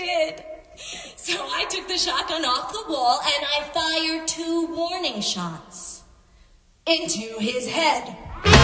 did. So I took the shotgun off the wall and I fired 2 warning shots into his head.